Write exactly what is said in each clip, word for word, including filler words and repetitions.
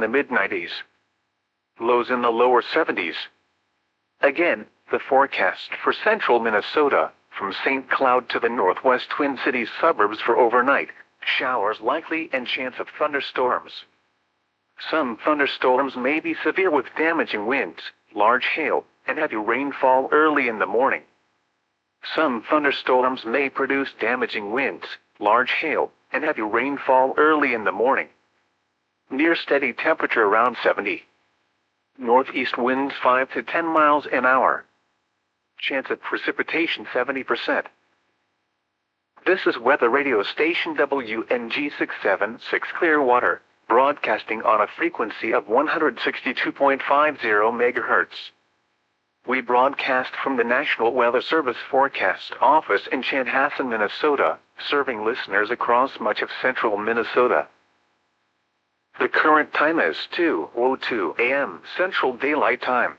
the mid nineties. Lows in the lower seventies. Again, the forecast for central Minnesota, from Saint Cloud to the northwest Twin Cities suburbs for overnight, showers likely and chance of thunderstorms. Some thunderstorms may be severe with damaging winds, large hail, and heavy rainfall early in the morning. Some thunderstorms may produce damaging winds, large hail, and heavy rainfall early in the morning. Near steady temperature around seventy. Northeast winds five to ten miles an hour. Chance of precipitation seventy percent. This is Weather Radio Station W N G six seven six Clearwater, broadcasting on a frequency of one hundred sixty-two point five zero megahertz. We broadcast from the National Weather Service Forecast Office in Chanhassen, Minnesota, serving listeners across much of central Minnesota. The current time is two oh two a m Central Daylight Time.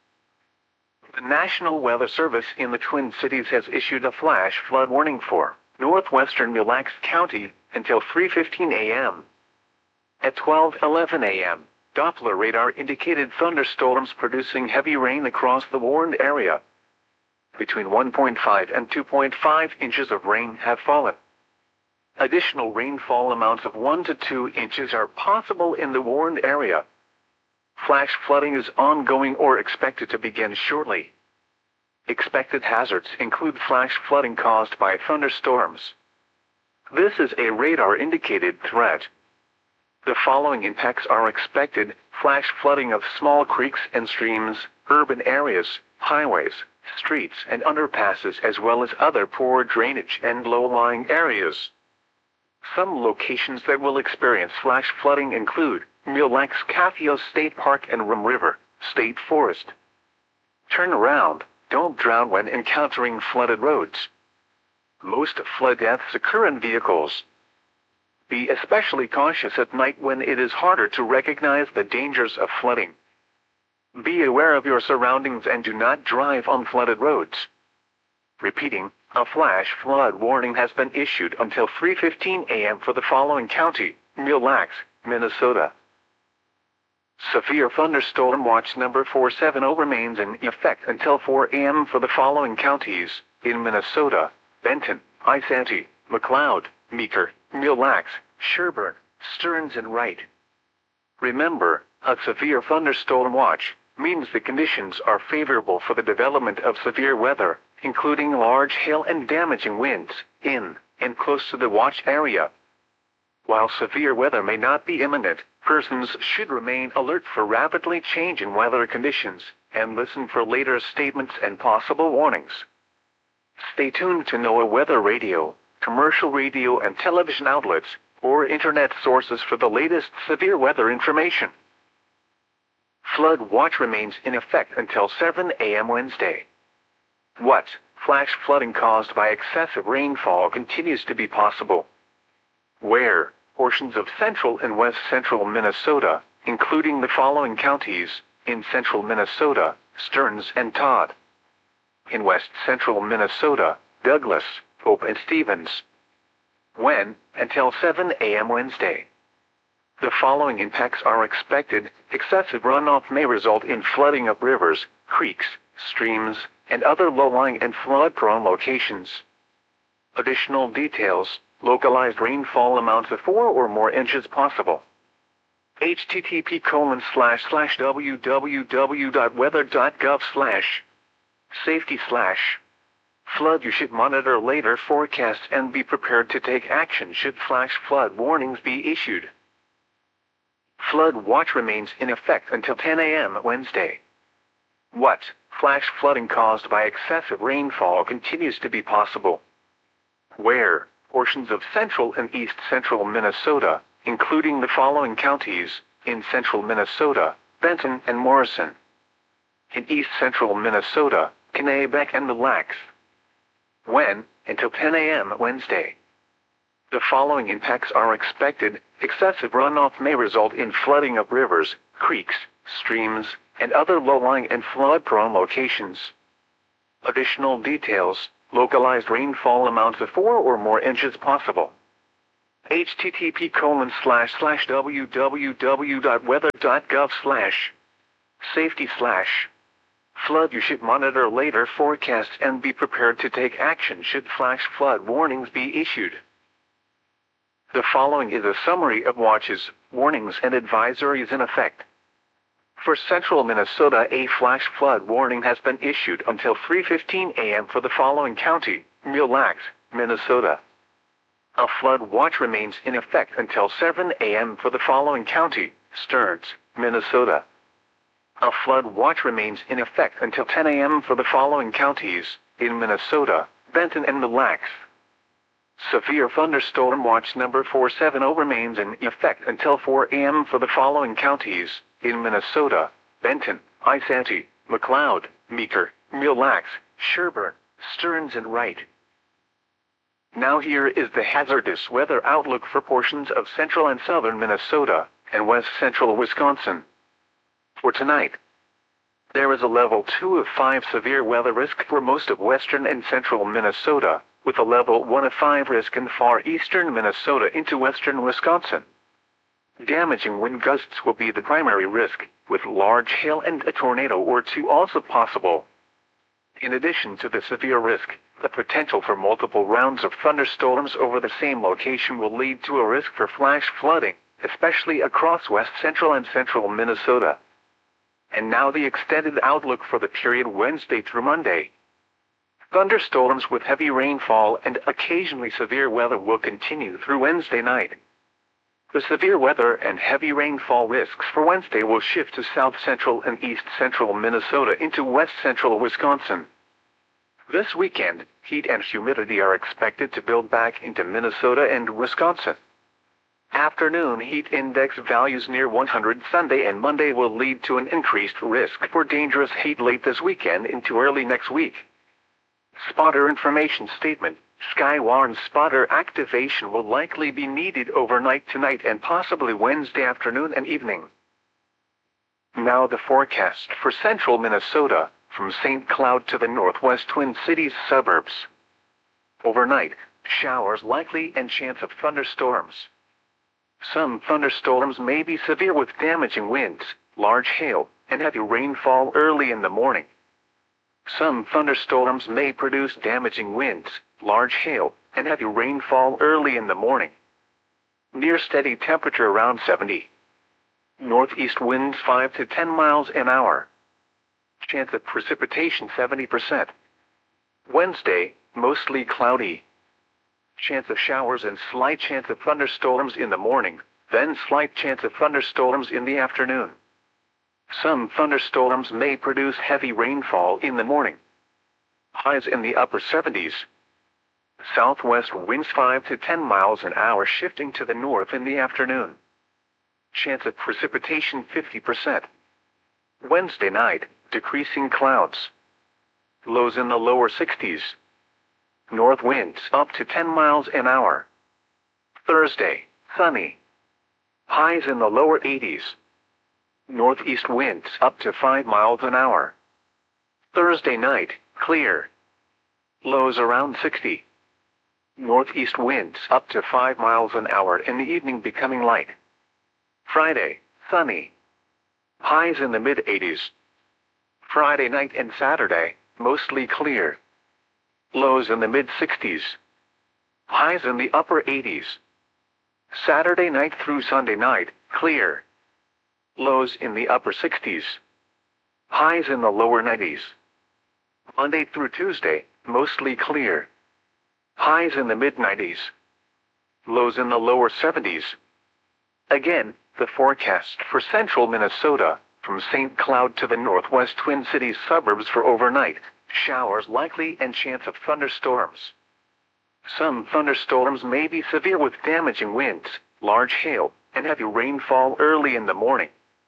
The National Weather Service in the Twin Cities has issued a flash flood warning for northwestern Mille Lacs County until three fifteen a m At twelve eleven a m, Doppler radar indicated thunderstorms producing heavy rain across the warned area. Between one point five and two point five inches of rain have fallen. Additional rainfall amounts of one to two inches are possible in the warned area. Flash flooding is ongoing or expected to begin shortly. Expected hazards include flash flooding caused by thunderstorms. This is a radar-indicated threat. The following impacts are expected: flash flooding of small creeks and streams, urban areas, highways, streets and underpasses, as well as other poor drainage and low-lying areas. Some locations that will experience flash flooding include Mille Lacs Kathio State Park and Rum River State Forest. Turn around, don't drown when encountering flooded roads. Most flood deaths occur in vehicles. Be especially cautious at night when it is harder to recognize the dangers of flooding. Be aware of your surroundings and do not drive on flooded roads. Repeating, a flash flood warning has been issued until three fifteen a m for the following county: Mille Lacs, Minnesota. Severe thunderstorm watch number four seven zero remains in effect until four a m for the following counties in Minnesota: Benton, Isanti, McLeod, Meeker, Mille Lacs, Sherburne, Stearns and Wright. Remember, a severe thunderstorm watch means the conditions are favorable for the development of severe weather, including large hail and damaging winds, in and close to the watch area. While severe weather may not be imminent, persons should remain alert for rapidly changing weather conditions and listen for later statements and possible warnings. Stay tuned to NOAA Weather Radio, commercial radio and television outlets, or internet sources for the latest severe weather information. Flood watch remains in effect until seven a m Wednesday. What? Flash flooding caused by excessive rainfall continues to be possible. Where? Portions of central and west central Minnesota, including the following counties: in central Minnesota, Stearns and Todd. In west central Minnesota, Douglas, Pope and Stevens. When? Until seven a m Wednesday. The following impacts are expected: excessive runoff may result in flooding of rivers, creeks, streams, and other low-lying and flood-prone locations. Additional details: localized rainfall amounts of four or more inches possible. H T T P colon slash slash www dot weather dot gov slash safety slash flood. You should monitor later forecasts and be prepared to take action should flash flood warnings be issued. Flood watch remains in effect until ten a m Wednesday. What? Flash flooding caused by excessive rainfall continues to be possible. Where? Portions of central and east central Minnesota, including the following counties: in central Minnesota, Benton and Morrison. In east central Minnesota, Kennebec and Mille Lacs. When? Until ten a m Wednesday. The following impacts are expected: excessive runoff may result in flooding of rivers, creeks, streams, and other low-lying and flood-prone locations. Additional details: localized rainfall amounts of four or more inches possible. http colon slash slash www.weather.gov slash safety slash flood. You should monitor later forecasts and be prepared to take action should flash flood warnings be issued. The following is a summary of watches, warnings and advisories in effect. For central Minnesota, a flash flood warning has been issued until three fifteen a m for the following county: Mille Lacs, Minnesota. A flood watch remains in effect until seven a m for the following county: Stearns, Minnesota. A flood watch remains in effect until ten a m for the following counties in Minnesota: Benton and Mille Lacs. Severe thunderstorm watch number four seventy remains in effect until four a m for the following counties in Minnesota: Benton, Isanti, McLeod, Meeker, Mille Lacs, Sherburne, Stearns and Wright. Now here is the hazardous weather outlook for portions of central and southern Minnesota and west central Wisconsin. For tonight, there is a level two of five severe weather risk for most of western and central Minnesota, with a level one of five risk in far eastern Minnesota into western Wisconsin. Damaging wind gusts will be the primary risk, with large hail and a tornado or two also possible. In addition to the severe risk, the potential for multiple rounds of thunderstorms over the same location will lead to a risk for flash flooding, especially across west central and central Minnesota. And now the extended outlook for the period Wednesday through Monday. Thunderstorms with heavy rainfall and occasionally severe weather will continue through Wednesday night. The severe weather and heavy rainfall risks for Wednesday will shift to south central and east central Minnesota into west central Wisconsin. This weekend, heat and humidity are expected to build back into Minnesota and Wisconsin. Afternoon heat index values near one hundred Sunday and Monday will lead to an increased risk for dangerous heat late this weekend into early next week. Spotter information statement: Skywarn spotter activation will likely be needed overnight tonight and possibly Wednesday afternoon and evening. Now the forecast for central Minnesota, from Saint Cloud to the northwest Twin Cities suburbs. Overnight, showers likely and chance of thunderstorms. Some thunderstorms may be severe with damaging winds, large hail, and heavy rainfall early in the morning. Some thunderstorms may produce damaging winds, large hail, and heavy rainfall early in the morning. Near steady temperature around seventy. Northeast winds five to ten miles an hour. Chance of precipitation seventy percent. Wednesday, mostly cloudy. Chance of showers and slight chance of thunderstorms in the morning, then slight chance of thunderstorms in the afternoon. Some thunderstorms may produce heavy rainfall in the morning. Highs in the upper seventies. Southwest winds five to ten miles an hour shifting to the north in the afternoon. Chance of precipitation fifty percent. Wednesday night, decreasing clouds. Lows in the lower sixties. North winds up to ten miles an hour. Thursday, sunny. Highs in the lower eighties. Northeast winds up to five miles an hour. Thursday night, clear. Lows around sixty. Northeast winds up to five miles an hour in the evening becoming light. Friday, sunny. Highs in the mid eighties. Friday night and Saturday, mostly clear. Lows in the mid sixties. Highs in the upper eighties. Saturday night through Sunday night, clear. Lows in the upper sixties. Highs in the lower nineties. Monday through Tuesday, mostly clear. Highs in the mid nineties. Lows in the lower seventies. Again, the forecast for central Minnesota, from Saint Cloud to the northwest Twin Cities suburbs for overnight. Showers likely and chance of thunderstorms. Some thunderstorms may be severe with damaging winds, large hail, and heavy rainfall early in the morning.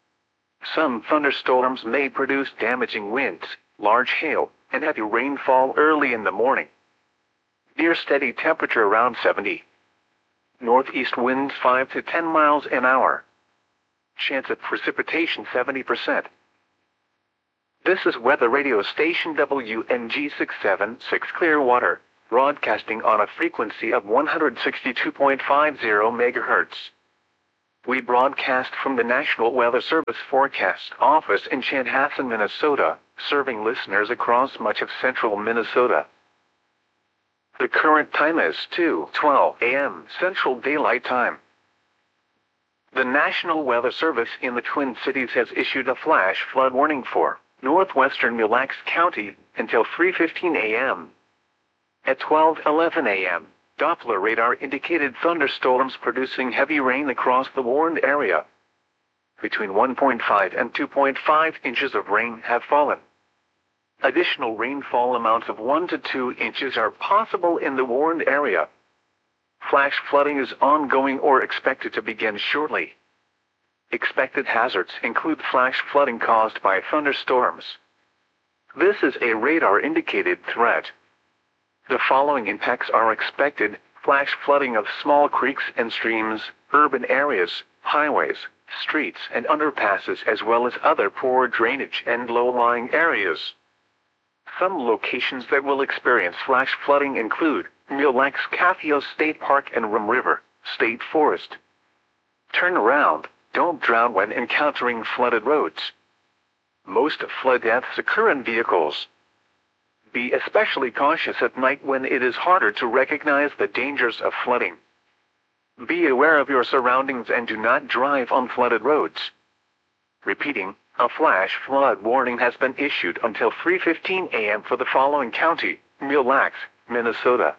Some thunderstorms may produce damaging winds, large hail, and heavy rainfall early in the morning. Near steady temperature around seventy. Northeast winds five to ten miles an hour. Chance of precipitation seventy percent. This is Weather Radio Station W N G six seven six Clearwater, broadcasting on a frequency of one hundred sixty-two point five zero megahertz. We broadcast from the National Weather Service Forecast Office in Chanhassen, Minnesota, serving listeners across much of central Minnesota. The current time is two twelve a m Central Daylight Time. The National Weather Service in the Twin Cities has issued a flash flood warning for northwestern Mille Lacs County until three fifteen a m At twelve eleven a m, Doppler radar indicated thunderstorms producing heavy rain across the warned area. Between one point five and two point five inches of rain have fallen. Additional rainfall amounts of one to two inches are possible in the warned area. Flash flooding is ongoing or expected to begin shortly. Expected hazards include flash flooding caused by thunderstorms. This is a radar-indicated threat. The following impacts are expected: flash flooding of small creeks and streams, urban areas, highways, streets and underpasses, as well as other poor drainage and low-lying areas. Some locations that will experience flash flooding include Mille Lacs Kathio State Park and Rum River State Forest. Turn around, don't drown when encountering flooded roads. Most flood deaths occur in vehicles. Be especially cautious at night when it is harder to recognize the dangers of flooding. Be aware of your surroundings and do not drive on flooded roads. Repeating, a flash flood warning has been issued until three fifteen a m for the following county: Mille Lacs, Minnesota.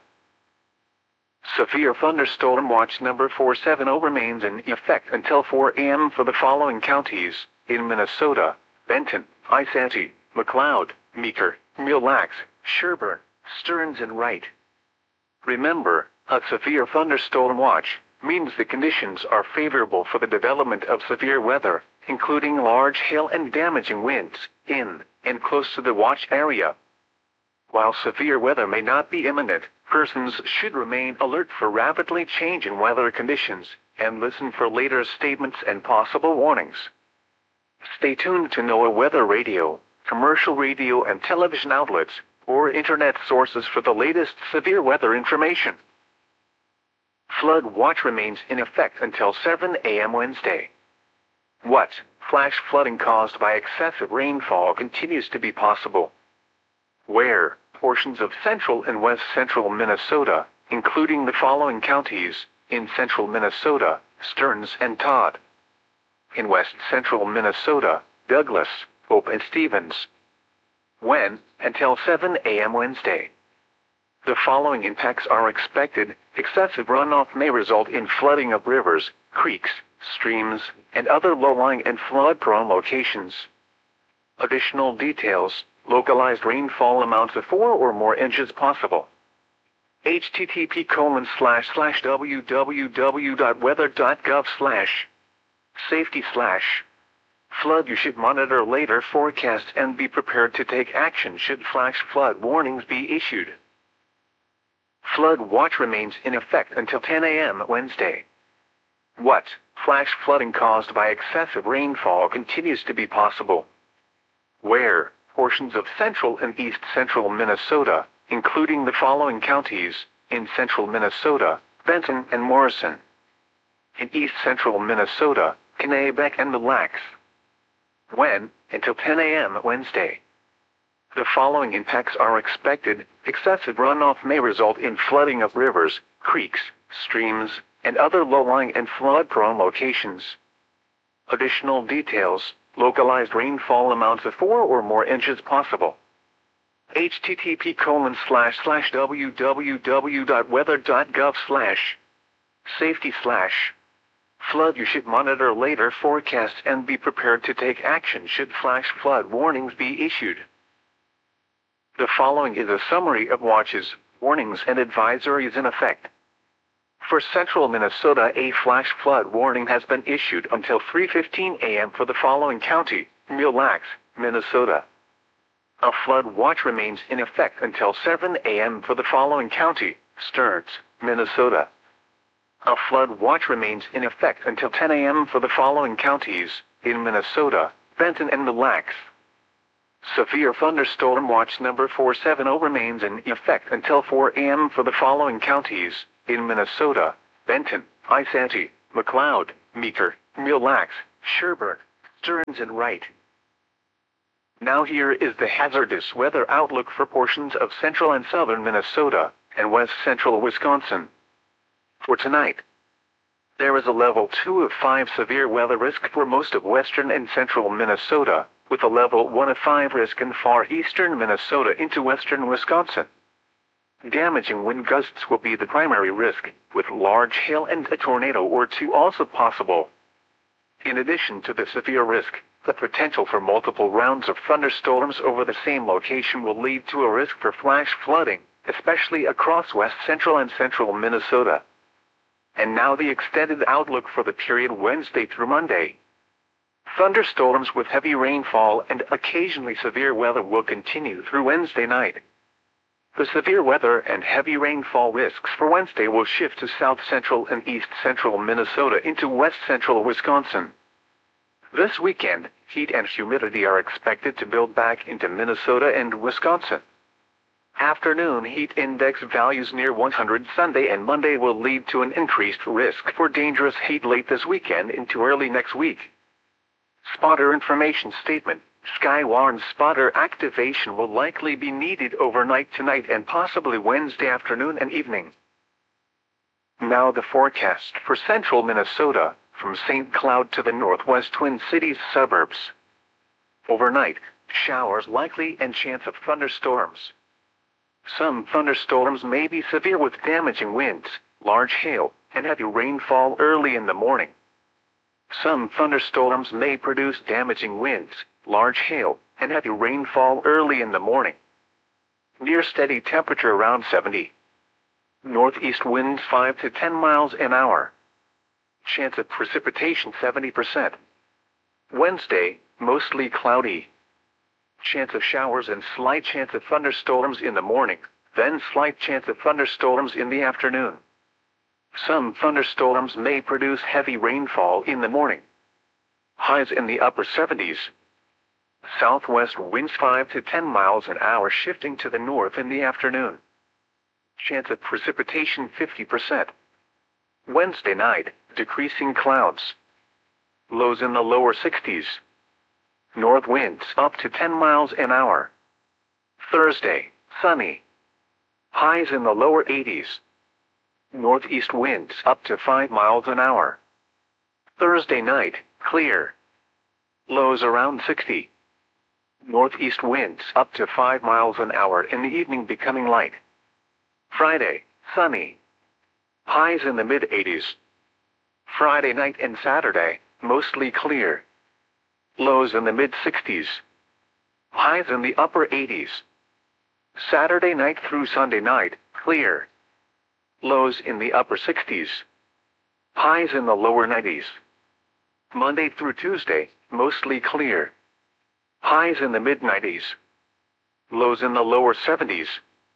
Severe thunderstorm watch number four seventy remains in effect until four a m for the following counties in Minnesota: Benton, Isanti, McLeod, Meeker, Mille Lacs, Sherburne, Stearns and Wright. Remember, a severe thunderstorm watch means the conditions are favorable for the development of severe weather, including large hail and damaging winds, in and close to the watch area. While severe weather may not be imminent, persons should remain alert for rapidly changing weather conditions, and listen for later statements and possible warnings. Stay tuned to NOAA Weather Radio, commercial radio and television outlets, or internet sources for the latest severe weather information. Flood watch remains in effect until seven a m Wednesday. What? Flash flooding caused by excessive rainfall continues to be possible. Where? Portions of central and west central Minnesota, including the following counties in central Minnesota: Stearns and Todd. In west central Minnesota: Douglas, Hope and Stevens. When? Until seven a m Wednesday. The following impacts are expected: excessive runoff may result in flooding of rivers, creeks, streams, and other low-lying and flood-prone locations. Additional details: localized rainfall amounts of four or more inches possible. H T T P colon slash slash www dot weather dot gov slash safety slash flood. You should monitor later forecasts and be prepared to take action should flash flood warnings be issued. Flood watch remains in effect until ten a m Wednesday. What? Flash flooding caused by excessive rainfall continues to be possible. Where? Portions of central and east central Minnesota, including the following counties in central Minnesota: Benton and Morrison. In east central Minnesota: Kennebec and Mille Lacs. When? Until ten a m Wednesday. The following impacts are expected: excessive runoff may result in flooding of rivers, creeks, streams, and other low-lying and flood-prone locations. Additional details: localized rainfall amounts of four or more inches possible. H T T P colon slash slash www dot weather dot gov slash safety slash flood. You should monitor later forecasts and be prepared to take action should flash flood warnings be issued. The following is a summary of watches, warnings and advisories in effect. For central Minnesota, a flash flood warning has been issued until three fifteen a m for the following county: Mille Lacs, Minnesota. A flood watch remains in effect until seven a m for the following county: Stearns, Minnesota. A flood watch remains in effect until ten a m for the following counties in Minnesota: Benton and Mille Lacs. Severe thunderstorm watch number four seventy remains in effect until four A M for the following counties: in Minnesota: Benton, Isanti, McLeod, Meeker, Mille Lacs, Sherbrooke, Stearns and Wright. Now here is the hazardous weather outlook for portions of central and southern Minnesota and west central Wisconsin. For tonight, there is a level two of five severe weather risk for most of western and central Minnesota, with a level one of five risk in far eastern Minnesota into western Wisconsin. Damaging wind gusts will be the primary risk, with large hail and a tornado or two also possible. In addition to the severe risk, the potential for multiple rounds of thunderstorms over the same location will lead to a risk for flash flooding, especially across west central and central Minnesota. And now the extended outlook for the period Wednesday through Monday. Thunderstorms with heavy rainfall and occasionally severe weather will continue through Wednesday night. The severe weather and heavy rainfall risks for Wednesday will shift to south central and east central Minnesota into west central Wisconsin. This weekend, heat and humidity are expected to build back into Minnesota and Wisconsin. Afternoon heat index values near one hundred Sunday and Monday will lead to an increased risk for dangerous heat late this weekend into early next week. Spotter information statement: Skywarn spotter activation will likely be needed overnight tonight and possibly Wednesday afternoon and evening. Now the forecast for central Minnesota, from Saint Cloud to the northwest Twin Cities suburbs. Overnight, showers likely and chance of thunderstorms. Some thunderstorms may be severe with damaging winds, large hail, and heavy rainfall early in the morning. Some thunderstorms may produce damaging winds, large hail, and heavy rainfall early in the morning. Near steady temperature around seventy. Northeast winds five to ten miles an hour. Chance of precipitation seventy percent. Wednesday, mostly cloudy. Chance of showers and slight chance of thunderstorms in the morning, then slight chance of thunderstorms in the afternoon. Some thunderstorms may produce heavy rainfall in the morning. Highs in the upper seventies. Southwest winds five to ten miles an hour shifting to the north in the afternoon. Chance of precipitation fifty percent. Wednesday night, decreasing clouds. Lows in the lower sixties. North winds up to ten miles an hour. Thursday, sunny. Highs in the lower eighties. Northeast winds up to five miles an hour. Thursday night, clear. Lows around sixty. Northeast winds up to five miles an hour in the evening becoming light. Friday, sunny. Highs in the mid eighties. Friday night and Saturday, mostly clear. Lows in the mid sixties. Highs in the upper eighties. Saturday night through Sunday night, clear. Lows in the upper sixties. Highs in the lower nineties. Monday through Tuesday, mostly clear. Highs in the mid nineties. Lows in the lower seventies.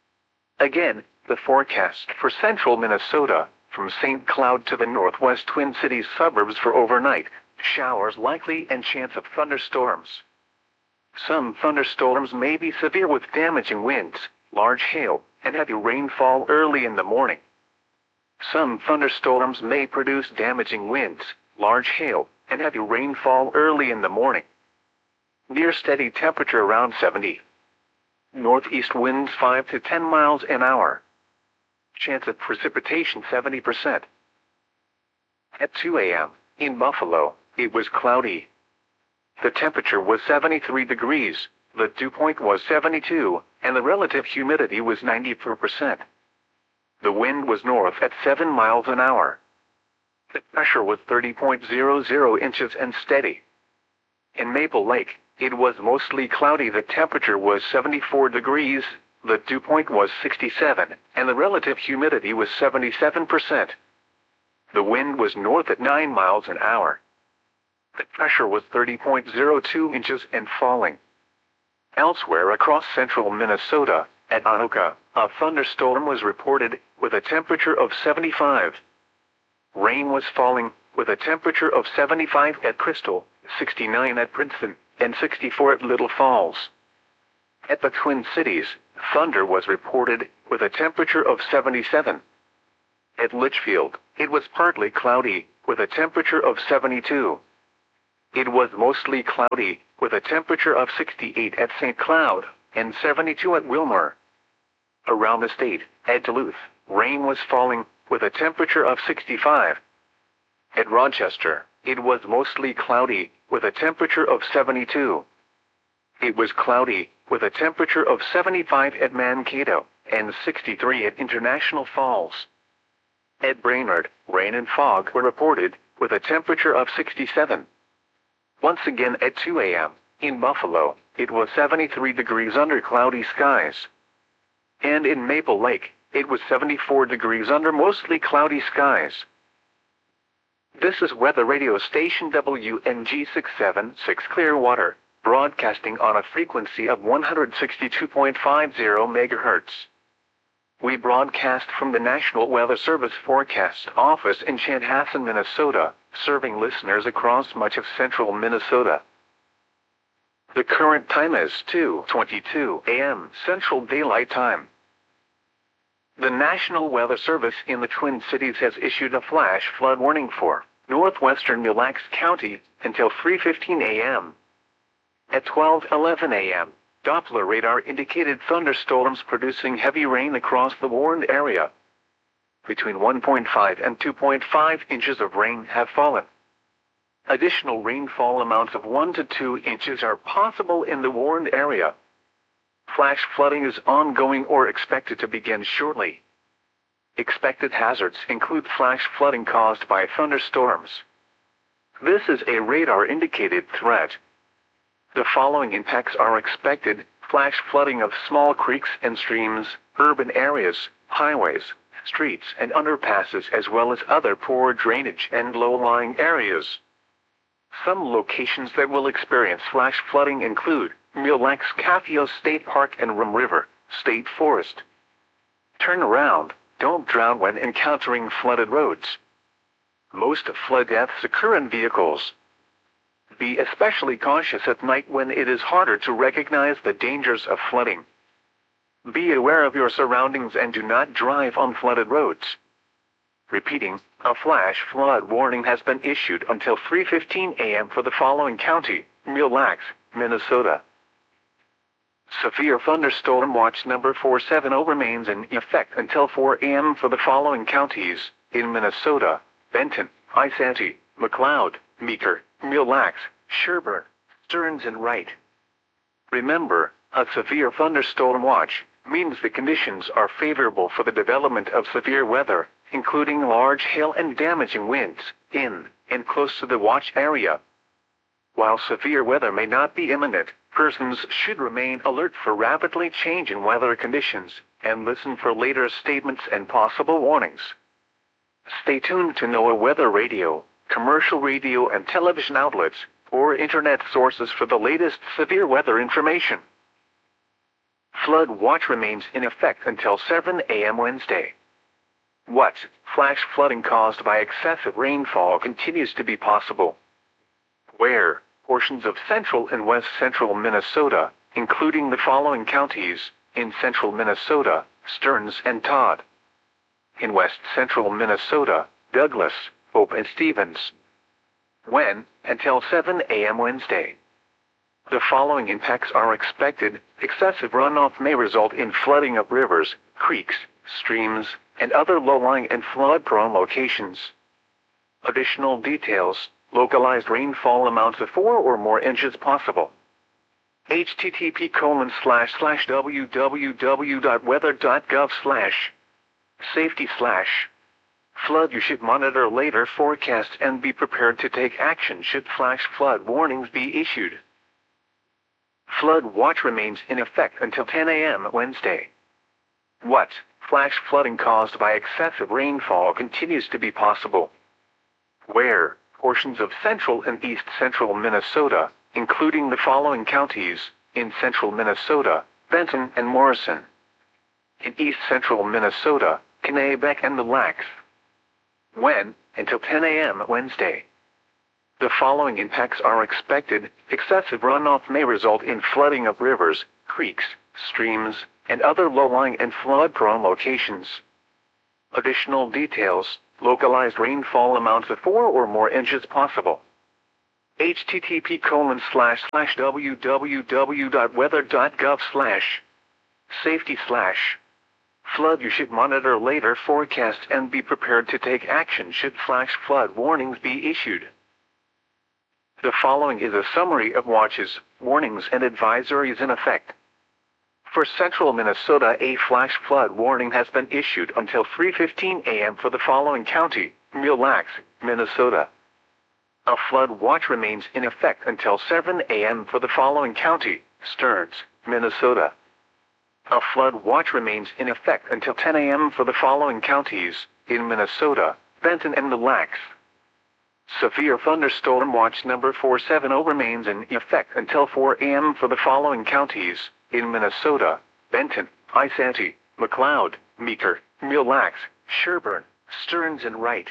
Again, the forecast for central Minnesota, from Saint Cloud to the northwest Twin Cities suburbs for overnight. Showers likely and chance of thunderstorms. Some thunderstorms may be severe with damaging winds, large hail, and heavy rainfall early in the morning. Some thunderstorms may produce damaging winds, large hail, and heavy rainfall early in the morning. Near steady temperature around seventy. Northeast winds five to ten miles an hour. Chance of precipitation seventy percent. At two A M, in Buffalo, it was cloudy. The temperature was seventy-three degrees, the dew point was seventy-two, and the relative humidity was ninety-four percent. The wind was north at seven miles an hour. The pressure was thirty point zero zero inches and steady. In Maple Lake, it was mostly cloudy. The temperature was seventy-four degrees, the dew point was sixty-seven, and the relative humidity was seventy-seven percent. The wind was north at nine miles an hour. The pressure was thirty point zero two inches and falling. Elsewhere across central Minnesota, at Anoka, a thunderstorm was reported, with a temperature of seventy-five. Rain was falling, with a temperature of seventy-five at Crystal, sixty-nine at Princeton, and sixty-four at Little Falls. At the Twin Cities, thunder was reported with a temperature of seventy-seven. At Litchfield, it was partly cloudy with a temperature of seventy-two. It was mostly cloudy with a temperature of sixty-eight at Saint Cloud and seventy-two at Wilmore. Around the state, at Duluth, rain was falling with a temperature of sixty-five. At Rochester, it was mostly cloudy with a temperature of seventy-two. It was cloudy with a temperature of seventy-five at Mankato and sixty-three at International Falls. At Brainerd, rain and fog were reported with a temperature of sixty-seven. Once again at two A M, in Buffalo, it was seventy-three degrees under cloudy skies. And in Maple Lake, it was seventy-four degrees under mostly cloudy skies. This is weather radio station W N G six seven six Clearwater, broadcasting on a frequency of one hundred sixty-two point five zero megahertz. We broadcast from the National Weather Service Forecast Office in Chanhassen, Minnesota, serving listeners across much of central Minnesota. The current time is two twenty-two A M Central Daylight Time. The National Weather Service in the Twin Cities has issued a flash flood warning for northwestern Mille Lacs County until three fifteen A M At twelve eleven A M, Doppler radar indicated thunderstorms producing heavy rain across the warned area. Between one point five and two point five inches of rain have fallen. Additional rainfall amounts of one to two inches are possible in the warned area. Flash flooding is ongoing or expected to begin shortly. Expected hazards include flash flooding caused by thunderstorms. This is a radar-indicated threat. The following impacts are expected: flash flooding of small creeks and streams, urban areas, highways, streets and underpasses, as well as other poor drainage and low-lying areas. Some locations that will experience flash flooding include Mille Lacs Kathio State Park and Rum River State Forest. Turn around, don't drown when encountering flooded roads. Most flood deaths occur in vehicles. Be especially cautious at night when it is harder to recognize the dangers of flooding. Be aware of your surroundings and do not drive on flooded roads. Repeating, a flash flood warning has been issued until three fifteen A M for the following county: Mille Lacs, Minnesota. Severe thunderstorm watch number four seventy remains in effect until four A M for the following counties in Minnesota: Benton, Isanti, McLeod, Meeker, Mille Lacs, Sherburne, Stearns and Wright. Remember, a severe thunderstorm watch means the conditions are favorable for the development of severe weather, including large hail and damaging winds, in and close to the watch area. While severe weather may not be imminent, persons should remain alert for rapidly changing weather conditions and listen for later statements and possible warnings. Stay tuned to NOAA Weather Radio, commercial radio and television outlets, or internet sources for the latest severe weather information. Flood watch remains in effect until seven A M Wednesday. What? Flash flooding caused by excessive rainfall continues to be possible. Where? Portions of central and west central Minnesota, including the following counties in central Minnesota: Stearns and Todd. In west central Minnesota: Douglas, Hope and Stevens. When? Until seven A M Wednesday. The following impacts are expected: excessive runoff may result in flooding of rivers, creeks, streams, and other low-lying and flood-prone locations. Additional details: localized rainfall amounts of four or more inches possible. http colon slash slash www.weather.gov slash safety slash flood. You should monitor later forecasts and be prepared to take action should flash flood warnings be issued. Flood watch remains in effect until ten A M Wednesday. What? Flash flooding caused by excessive rainfall continues to be possible. Where? Portions of central and east central Minnesota, including the following counties in central Minnesota: Benton and Morrison. In east central Minnesota: Kennebec and Mille Lacs. When? Until ten A M Wednesday. The following impacts are expected: excessive runoff may result in flooding of rivers, creeks, creeks, streams, and other low-lying and flood-prone locations. Additional details, localized rainfall amounts of four or more inches possible. http colon slash slash www.weather.gov slash safety slash flood. You should monitor later forecasts and be prepared to take action should flash flood warnings be issued. The following is a summary of watches, warnings and advisories in effect. For central Minnesota, a flash flood warning has been issued until three fifteen a m for the following county: Mille Lacs, Minnesota. A flood watch remains in effect until seven a m for the following county: Stearns, Minnesota. A flood watch remains in effect until ten a m for the following counties in Minnesota: Benton and Mille Lacs. Severe thunderstorm watch number four seventy remains in effect until four a m for the following counties in Minnesota: Benton, Isanti, McLeod, Meeker, Mille Lacs, Sherburne, Stearns and Wright.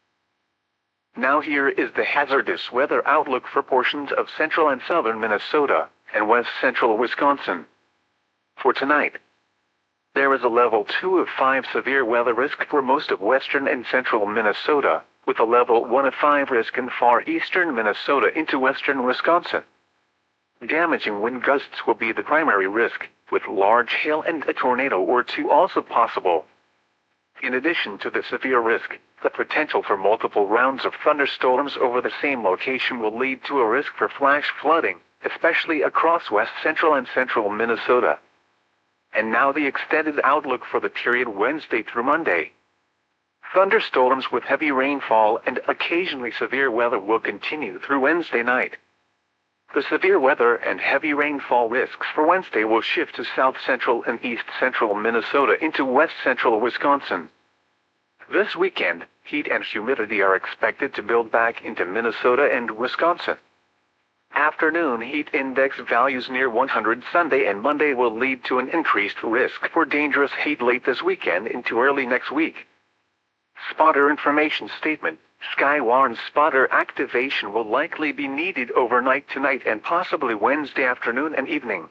Now here is the hazardous weather outlook for portions of central and southern Minnesota and west central Wisconsin. For tonight, there is a level two of five severe weather risk for most of western and central Minnesota, with a level one of five risk in far eastern Minnesota into western Wisconsin. Damaging wind gusts will be the primary risk, with large hail and a tornado or two also possible. In addition to the severe risk, the potential for multiple rounds of thunderstorms over the same location will lead to a risk for flash flooding, especially across west central and central Minnesota. And now the extended outlook for the period Wednesday through Monday. Thunderstorms with heavy rainfall and occasionally severe weather will continue through Wednesday night. The severe weather and heavy rainfall risks for Wednesday will shift to south central and east central Minnesota into west central Wisconsin. This weekend, heat and humidity are expected to build back into Minnesota and Wisconsin. Afternoon heat index values near one hundred Sunday and Monday will lead to an increased risk for dangerous heat late this weekend into early next week. Spotter information statement: Skywarn spotter activation will likely be needed overnight tonight and possibly Wednesday afternoon and evening.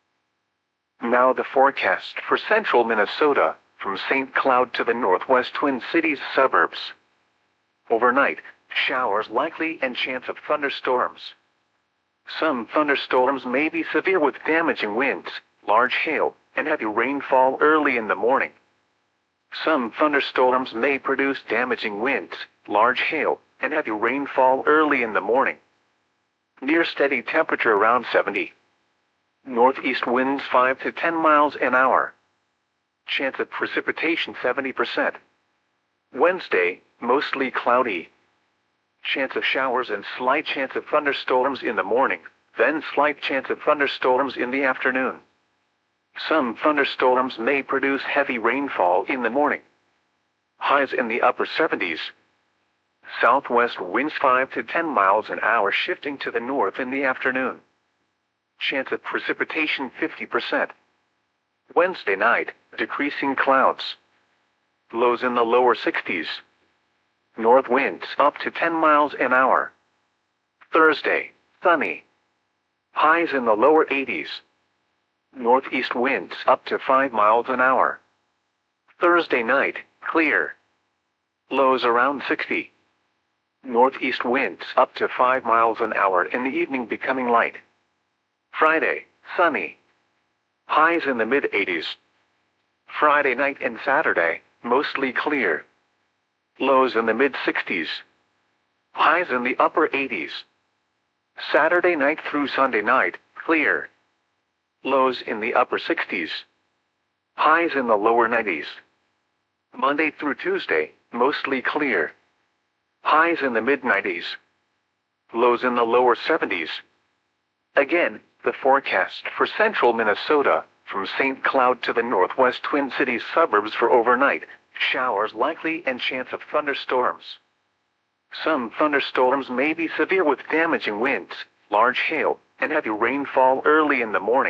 Now the forecast for central Minnesota, from Saint Cloud to the northwest Twin Cities suburbs. Overnight, showers likely and chance of thunderstorms. Some thunderstorms may be severe with damaging winds, large hail, and heavy rainfall early in the morning. Some thunderstorms may produce damaging winds, large hail, and heavy rainfall early in the morning. Near steady temperature around seventy. Northeast winds five to ten miles an hour. Chance of precipitation seventy percent. Wednesday, mostly cloudy. Chance of showers and slight chance of thunderstorms in the morning, then slight chance of thunderstorms in the afternoon. Some thunderstorms may produce heavy rainfall in the morning. Highs in the upper seventies. Southwest winds five to ten miles an hour shifting to the north in the afternoon. Chance of precipitation fifty percent. Wednesday night, decreasing clouds. Lows in the lower sixties. North winds up to ten miles an hour. Thursday, sunny. Highs in the lower eighties. Northeast winds up to five miles an hour. Thursday night, clear. Lows around sixty. Northeast winds up to five miles an hour in the evening becoming light. Friday, sunny. Highs in the mid eighties. Friday night and Saturday, mostly clear. Lows in the mid sixties. Highs in the upper eighties. Saturday night through Sunday night, clear. Lows in the upper sixties. Highs in the lower nineties. Monday through Tuesday, mostly clear. Highs in the mid nineties. Lows in the lower seventies. Again, the forecast for central Minnesota, from Saint Cloud to the northwest Twin Cities suburbs for overnight, showers likely and chance of thunderstorms. Some thunderstorms may be severe with damaging winds, large hail, and heavy rainfall early in the morning.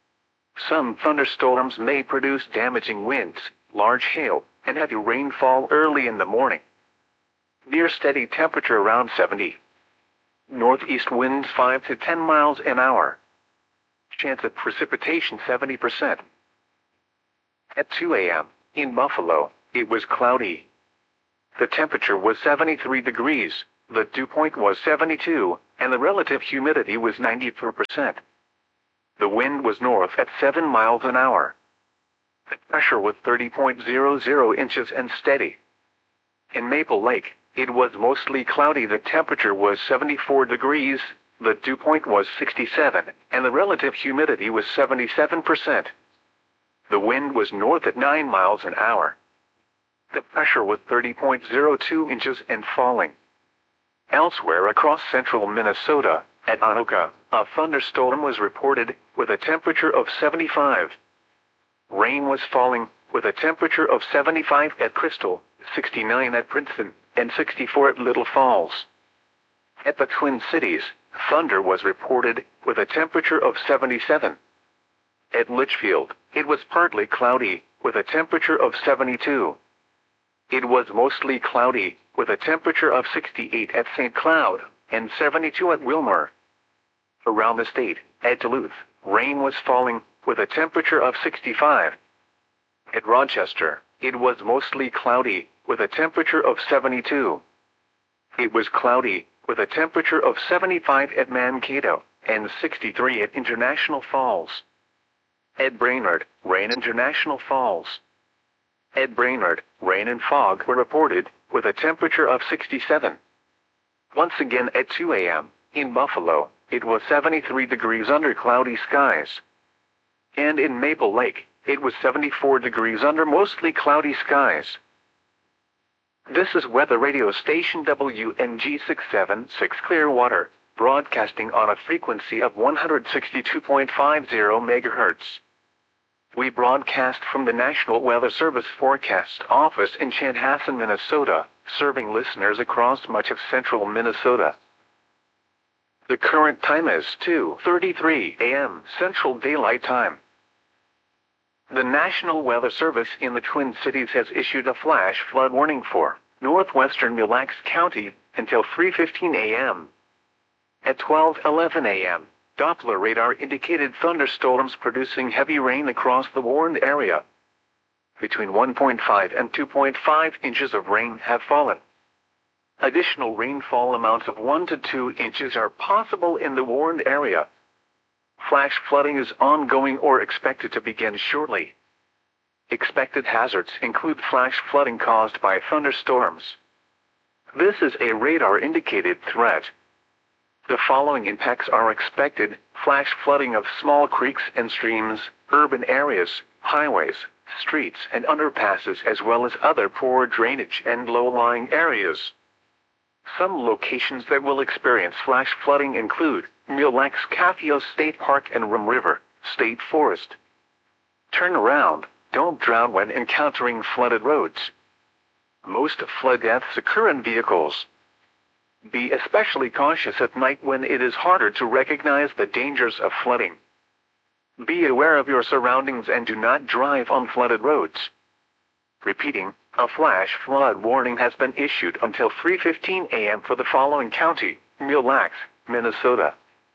Some thunderstorms may produce damaging winds, large hail, and heavy rainfall early in the morning. Near steady temperature around seventy. Northeast winds five to ten miles an hour. Chance of precipitation seventy percent. At two A M, in Buffalo, it was cloudy. The temperature was seventy-three degrees, the dew point was seventy-two, and the relative humidity was ninety-four percent. The wind was north at seven miles an hour. The pressure was thirty point zero zero inches and steady. In Maple Lake, it was mostly cloudy. The temperature was seventy-four degrees, the dew point was sixty-seven, and the relative humidity was seventy-seven percent. The wind was north at nine miles an hour. The pressure was thirty point zero two inches and falling. Elsewhere across central Minnesota, at Anoka, a thunderstorm was reported, with a temperature of seventy-five. Rain was falling, with a temperature of seventy-five at Crystal, sixty-nine at Princeton, and sixty-four at Little Falls. At the Twin Cities, thunder was reported, with a temperature of seventy-seven. At Litchfield, it was partly cloudy, with a temperature of seventy-two. It was mostly cloudy, with a temperature of sixty-eight at Saint Cloud, and seventy-two at Wilmer. Around the state, at Duluth, rain was falling, with a temperature of sixty-five. At Rochester, it was mostly cloudy, with a temperature of seventy-two. It was cloudy, with a temperature of seventy-five at Mankato, and sixty-three at International Falls. At Brainerd, rain in International Falls. At Brainerd, rain and fog were reported, with a temperature of sixty-seven. Once again at two A M, in Buffalo, it was seventy-three degrees under cloudy skies. And in Maple Lake, it was seventy-four degrees under mostly cloudy skies. This is weather radio station W N G six seven six Clearwater, broadcasting on a frequency of one hundred sixty-two point five zero megahertz. We broadcast from the National Weather Service Forecast Office in Chanhassen, Minnesota, serving listeners across much of central Minnesota. The current time is two thirty-three A M Central Daylight Time. The National Weather Service in the Twin Cities has issued a flash flood warning for northwestern Mille Lacs County until three fifteen A M At twelve eleven A M, Doppler radar indicated thunderstorms producing heavy rain across the warned area. Between one point five and two point five inches of rain have fallen. Additional rainfall amounts of one to two inches are possible in the warned area. Flash flooding is ongoing or expected to begin shortly. Expected hazards include flash flooding caused by thunderstorms. This is a radar-indicated threat. The following impacts are expected: flash flooding of small creeks and streams, urban areas, highways, streets and underpasses, as well as other poor drainage and low-lying areas. Some locations that will experience flash flooding include Mille Lacs Kathio State Park and Rum River State Forest. Turn around, don't drown when encountering flooded roads. Most flood deaths occur in vehicles. Be especially cautious at night when it is harder to recognize the dangers of flooding. Be aware of your surroundings and do not drive on flooded roads. Repeating, a flash flood warning has been issued until three fifteen A M for the following county: Mille Lacs, Minnesota.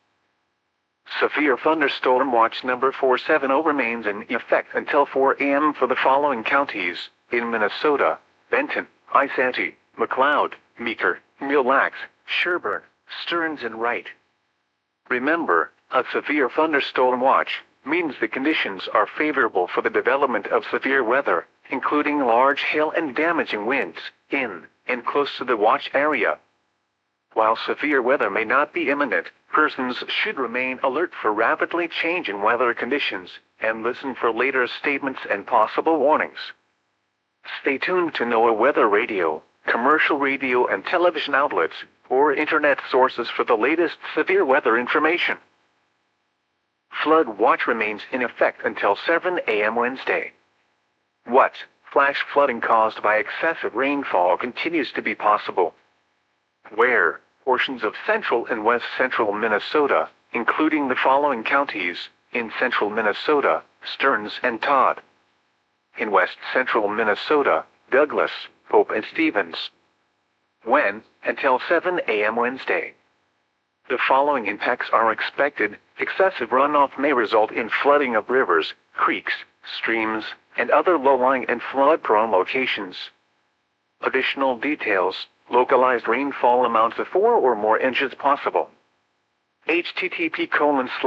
Severe thunderstorm watch number forty-seven remains in effect until four A M for the following counties: in Minnesota, Benton, Isanti, McLeod, Meeker, Mille Lacs, Sherburne, Stearns and Wright. Remember, a severe thunderstorm watch means the conditions are favorable for the development of severe weather, including large hail and damaging winds, in and close to the watch area. While severe weather may not be imminent, persons should remain alert for rapidly changing weather conditions and listen for later statements and possible warnings. Stay tuned to NOAA Weather Radio, commercial radio and television outlets, or internet sources for the latest severe weather information. Flood watch remains in effect until seven A M Wednesday. What? Flash flooding caused by excessive rainfall continues to be possible. Where? Portions of central and west central Minnesota, including the following counties: in central Minnesota, Stearns and Todd. In west central Minnesota, Douglas, Pope and Stevens. When? Until seven A M Wednesday. The following impacts are expected: Excessive runoff may result in flooding of rivers, creeks, streams, and other low-lying and flood-prone locations. Additional details: localized rainfall amounts of four or more inches possible. H T T P colon